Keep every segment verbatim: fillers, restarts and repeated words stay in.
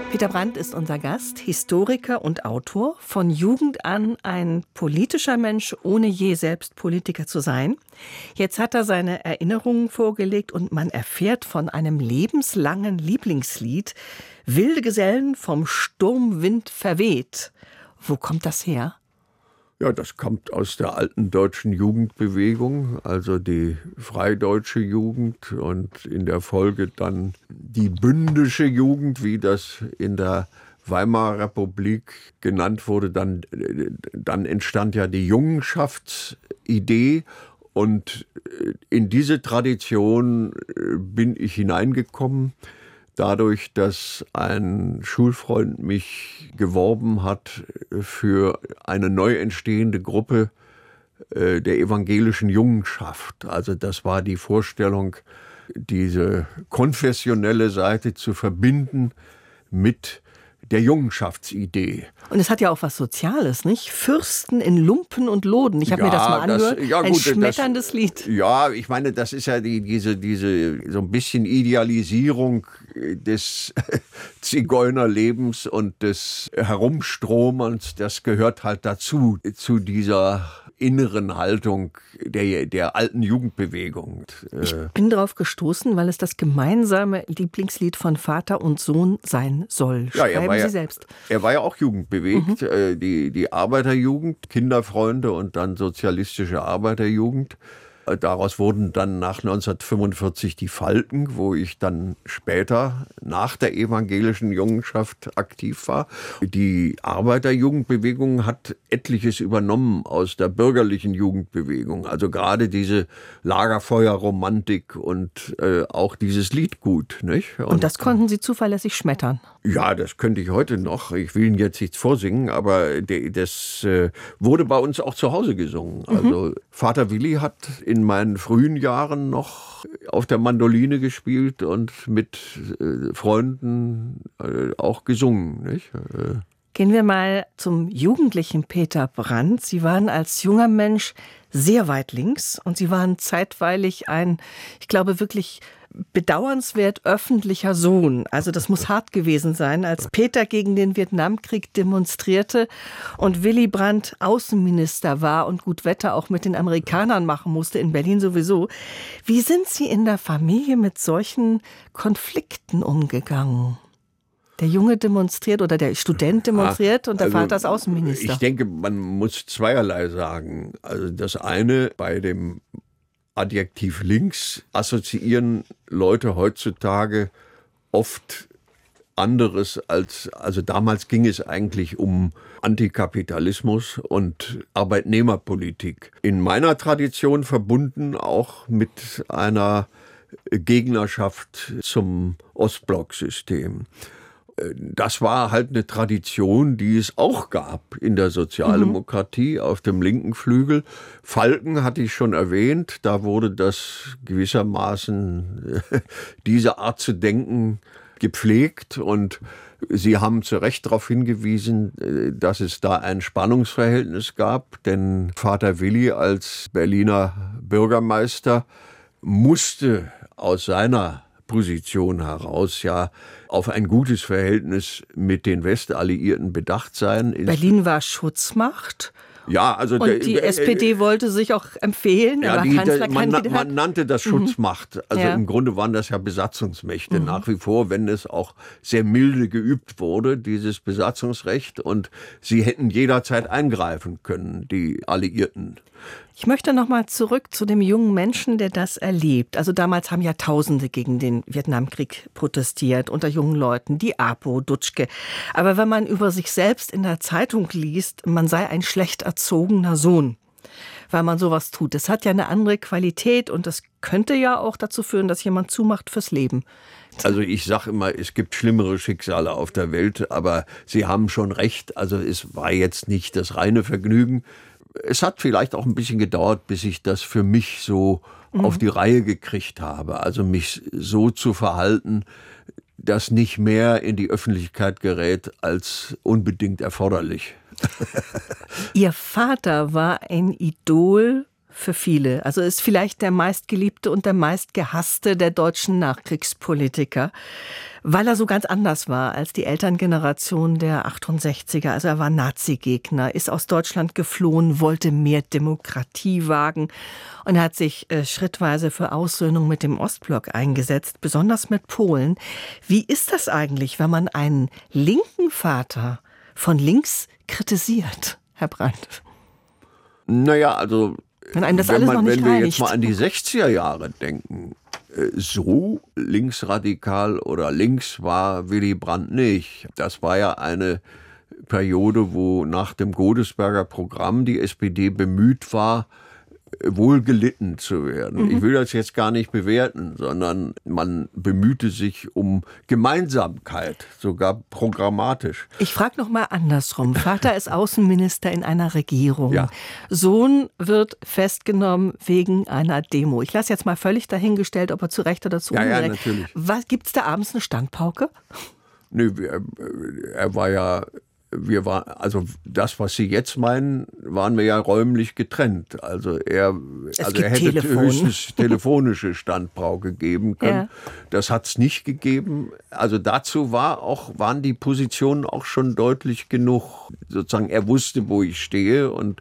Peter Brandt ist unser Gast, Historiker und Autor, von Jugend an ein politischer Mensch, ohne je selbst Politiker zu sein. Jetzt hat er seine Erinnerungen vorgelegt und man erfährt von einem lebenslangen Lieblingslied, Wilde Gesellen vom Sturmwind verweht. Wo kommt das her? Ja, das kommt aus der alten deutschen Jugendbewegung, also die freideutsche Jugend und in der Folge dann die bündische Jugend, wie das in der Weimarer Republik genannt wurde. Dann, dann entstand ja die Jungenschaftsidee und in diese Tradition bin ich hineingekommen. Dadurch, dass ein Schulfreund mich geworben hat für eine neu entstehende Gruppe äh, der evangelischen Jungenschaft. Also das war die Vorstellung, diese konfessionelle Seite zu verbinden mit der Jungenschaftsidee. Und es hat ja auch was Soziales, nicht? Fürsten in Lumpen und Loden. Ich habe ja, mir das mal angehört. Das, ja, ein gut, schmetterndes das, Lied. Ja, ich meine, das ist ja die, diese, diese so ein bisschen Idealisierung des Zigeunerlebens und des Herumstromens. Das gehört halt dazu, zu dieser inneren Haltung der, der alten Jugendbewegung. Ich bin darauf gestoßen, weil es das gemeinsame Lieblingslied von Vater und Sohn sein soll. Ja, Schreiben Sie ja, selbst. Er war ja auch jugendbewegt. Mhm. Die, die Arbeiterjugend, Kinderfreunde und dann sozialistische Arbeiterjugend. Daraus wurden dann nach neunzehnhundertfünfundvierzig die Falken, wo ich dann später nach der evangelischen Jungenschaft aktiv war. Die Arbeiterjugendbewegung hat etliches übernommen aus der bürgerlichen Jugendbewegung. Also gerade diese Lagerfeuerromantik und äh, auch dieses Liedgut. Nicht? Und, und das konnten Sie zuverlässig schmettern? Ja, das könnte ich heute noch. Ich will Ihnen jetzt nichts vorsingen, aber das äh, wurde bei uns auch zu Hause gesungen. Mhm. Also Vater Willi hat in meinen frühen Jahren noch auf der Mandoline gespielt und mit äh, Freunden äh, auch gesungen. Nicht? Äh. Gehen wir mal zum jugendlichen Peter Brandt. Sie waren als junger Mensch sehr weit links und Sie waren zeitweilig ein, ich glaube wirklich bedauernswert öffentlicher Sohn. Also das muss hart gewesen sein, als Peter gegen den Vietnamkrieg demonstrierte und Willy Brandt Außenminister war und gut Wetter auch mit den Amerikanern machen musste, in Berlin sowieso. Wie sind Sie in der Familie mit solchen Konflikten umgegangen? Der Junge demonstriert oder der Student demonstriert ah, und der also, Vater ist Außenminister. Ich denke, man muss zweierlei sagen. Also das eine, bei dem Adjektiv links assoziieren Leute heutzutage oft anderes als, also damals ging es eigentlich um Antikapitalismus und Arbeitnehmerpolitik. In meiner Tradition verbunden auch mit einer Gegnerschaft zum Ostblocksystem. Das war halt eine Tradition, die es auch gab in der Sozialdemokratie mhm. auf dem linken Flügel. Falken hatte ich schon erwähnt, da wurde das gewissermaßen diese Art zu denken gepflegt und Sie haben zu Recht darauf hingewiesen, dass es da ein Spannungsverhältnis gab, denn Vater Willi als Berliner Bürgermeister musste aus seiner Position heraus ja auf ein gutes Verhältnis mit den Westalliierten bedacht sein. Berlin war Schutzmacht. Ja, also und der, die der, S P D wollte sich auch empfehlen. Ja, aber die, der, man, man nannte das Schutzmacht. Mhm. Also ja. im Grunde waren das ja Besatzungsmächte Mhm. nach wie vor, wenn es auch sehr milde geübt wurde, dieses Besatzungsrecht. Und sie hätten jederzeit eingreifen können, die Alliierten. Ich möchte noch mal zurück zu dem jungen Menschen, der das erlebt. Also damals haben ja Tausende gegen den Vietnamkrieg protestiert, unter jungen Leuten, die APO, Dutschke. Aber wenn man über sich selbst in der Zeitung liest, man sei ein schlecht erzogener Sohn, weil man sowas tut. Das hat ja eine andere Qualität und das könnte ja auch dazu führen, dass jemand zumacht fürs Leben. Also ich sage immer, es gibt schlimmere Schicksale auf der Welt, aber Sie haben schon recht. Also es war jetzt nicht das reine Vergnügen. Es hat vielleicht auch ein bisschen gedauert, bis ich das für mich so mhm. auf die Reihe gekriegt habe. Also mich so zu verhalten, dass nicht mehr in die Öffentlichkeit gerät als unbedingt erforderlich. Ihr Vater war ein Idol für viele. Also ist vielleicht der meistgeliebte und der meistgehasste der deutschen Nachkriegspolitiker, weil er so ganz anders war als die Elterngeneration der achtundsechziger. Also er war Nazi-Gegner, ist aus Deutschland geflohen, wollte mehr Demokratie wagen und hat sich äh, schrittweise für Aussöhnung mit dem Ostblock eingesetzt, besonders mit Polen. Wie ist das eigentlich, wenn man einen linken Vater von links kritisiert, Herr Brandt? Naja, also wenn, einem das wenn, alles man, noch nicht wenn wir reinigt. jetzt mal an die sechziger Jahre denken, so linksradikal oder links war Willy Brandt nicht. Das war ja eine Periode, wo nach dem Godesberger Programm die S P D bemüht war, wohl gelitten zu werden. Mhm. Ich will das jetzt gar nicht bewerten, sondern man bemühte sich um Gemeinsamkeit, sogar programmatisch. Ich frage noch mal andersrum. Vater ist Außenminister in einer Regierung. Ja. Sohn wird festgenommen wegen einer Demo. Ich lasse jetzt mal völlig dahingestellt, ob er zu Recht oder zu ja, Unrecht. Ja, natürlich. Was, gibt's da abends eine Standpauke? Nö, er, er war ja... Wir waren, also das, was Sie jetzt meinen, waren wir ja räumlich getrennt. Also er, also er hätte Telefon. höchstens telefonische Standpauke geben können. Ja. Das hat es nicht gegeben. Also dazu war auch, waren die Positionen auch schon deutlich genug. Sozusagen, er wusste, wo ich stehe und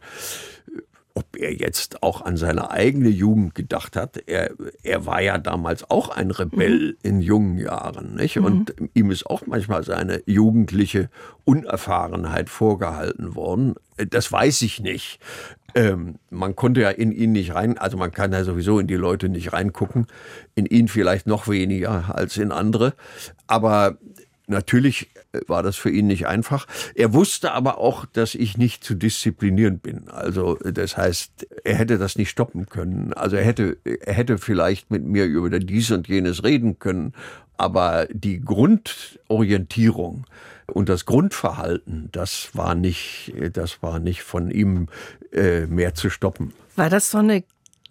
ob er jetzt auch an seine eigene Jugend gedacht hat. Er, er war ja damals auch ein Rebell mhm. in jungen Jahren, nicht? Und mhm. ihm ist auch manchmal seine jugendliche Unerfahrenheit vorgehalten worden. Das weiß ich nicht. Ähm, man konnte ja in ihn nicht rein, also man kann ja sowieso in die Leute nicht reingucken. In ihn vielleicht noch weniger als in andere. Aber natürlich war das für ihn nicht einfach. Er wusste aber auch, dass ich nicht zu disziplinieren bin. Also das heißt, er hätte das nicht stoppen können. Also er hätte, er hätte vielleicht mit mir über dies und jenes reden können. Aber die Grundorientierung und das Grundverhalten, das war nicht, das war nicht von ihm äh, mehr zu stoppen. War das so eine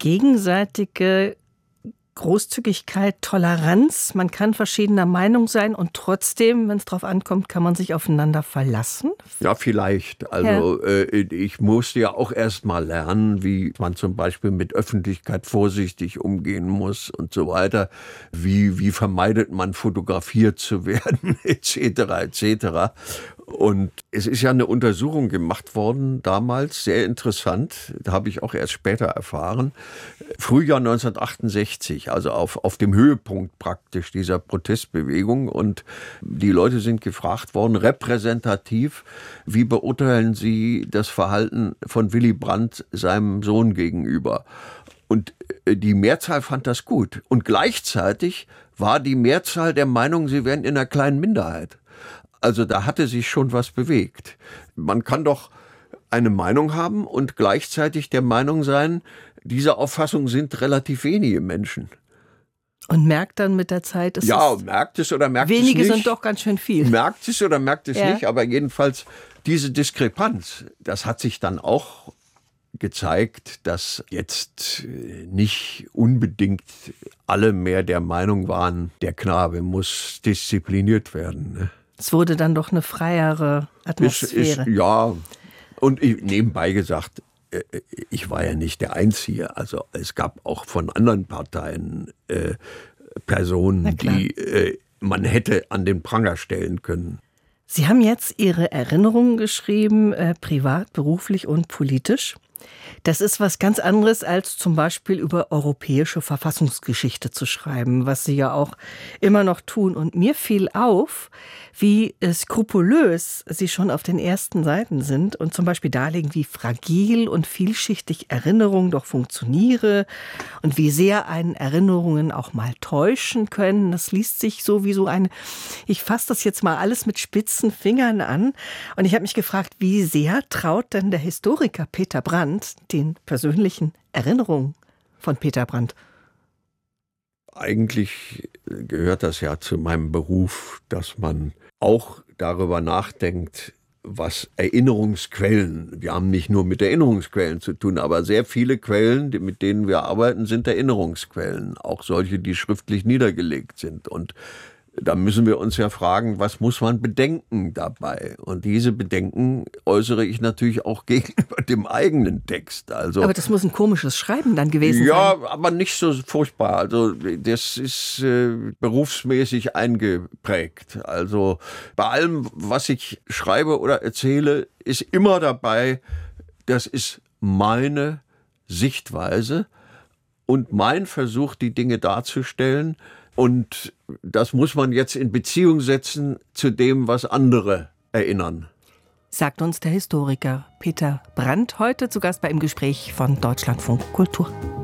gegenseitige Großzügigkeit, Toleranz, man kann verschiedener Meinung sein und trotzdem, wenn es drauf ankommt, kann man sich aufeinander verlassen? Ja, vielleicht. Also ja. äh, ich musste ja auch erst mal lernen, wie man zum Beispiel mit Öffentlichkeit vorsichtig umgehen muss und so weiter. Wie, wie vermeidet man, fotografiert zu werden, et cetera, et cetera. Und es ist ja eine Untersuchung gemacht worden damals, sehr interessant, da habe ich auch erst später erfahren. Frühjahr neunzehnhundertachtundsechzig, also auf, auf dem Höhepunkt praktisch dieser Protestbewegung. Und die Leute sind gefragt worden, repräsentativ, wie beurteilen Sie das Verhalten von Willy Brandt seinem Sohn gegenüber? Und die Mehrzahl fand das gut. Und gleichzeitig war die Mehrzahl der Meinung, sie wären in einer kleinen Minderheit. Also da hatte sich schon was bewegt. Man kann doch eine Meinung haben und gleichzeitig der Meinung sein, diese Auffassung sind relativ wenige Menschen. Und merkt dann mit der Zeit, es ja, ist merkt es oder merkt es nicht. Wenige sind doch ganz schön viel. Merkt es oder merkt es ja. nicht, aber jedenfalls diese Diskrepanz, das hat sich dann auch gezeigt, dass jetzt nicht unbedingt alle mehr der Meinung waren, der Knabe muss diszipliniert werden, ne? Es wurde dann doch eine freiere Atmosphäre. Ist, ist, ja, und ich, nebenbei gesagt, ich war ja nicht der Einzige. Also es gab auch von anderen Parteien äh, Personen, die äh, man hätte an den Pranger stellen können. Sie haben jetzt Ihre Erinnerungen geschrieben, äh, privat, beruflich und politisch. Das ist was ganz anderes, als zum Beispiel über europäische Verfassungsgeschichte zu schreiben, was Sie ja auch immer noch tun. Und mir fiel auf, wie skrupulös Sie schon auf den ersten Seiten sind und zum Beispiel darlegen, wie fragil und vielschichtig Erinnerung doch funktioniere und wie sehr einen Erinnerungen auch mal täuschen können. Das liest sich so wie so eine, ich fasse das jetzt mal alles mit spitzen Fingern an. Und ich habe mich gefragt, wie sehr traut denn der Historiker Peter Brandt den persönlichen Erinnerungen von Peter Brandt? Eigentlich gehört das ja zu meinem Beruf, dass man auch darüber nachdenkt, was Erinnerungsquellen, wir haben nicht nur mit Erinnerungsquellen zu tun, aber sehr viele Quellen, mit denen wir arbeiten, sind Erinnerungsquellen, auch solche, die schriftlich niedergelegt sind. Und da müssen wir uns ja fragen, was muss man bedenken dabei? Und diese Bedenken äußere ich natürlich auch gegenüber dem eigenen Text. Also, aber das muss ein komisches Schreiben dann gewesen ja, sein. Ja, aber nicht so furchtbar. Also das ist äh, berufsmäßig eingeprägt. Also bei allem, was ich schreibe oder erzähle, ist immer dabei, das ist meine Sichtweise und mein Versuch, die Dinge darzustellen. Und das muss man jetzt in Beziehung setzen zu dem, was andere erinnern. Sagt uns der Historiker Peter Brandt heute zu Gast bei Im Gespräch von Deutschlandfunk Kultur.